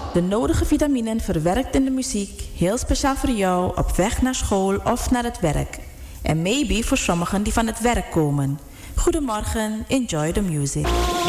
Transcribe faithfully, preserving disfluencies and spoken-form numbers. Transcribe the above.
De nodige vitaminen verwerkt in de muziek, heel speciaal voor jou op weg naar school of naar het werk. En maybe voor sommigen die van het werk komen. Goedemorgen, enjoy the music.